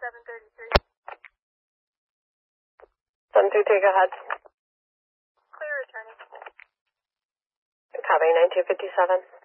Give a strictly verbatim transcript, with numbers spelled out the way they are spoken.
seven thirty-three. seven three three, go ahead. Clear returning. Copy, nine two five seven.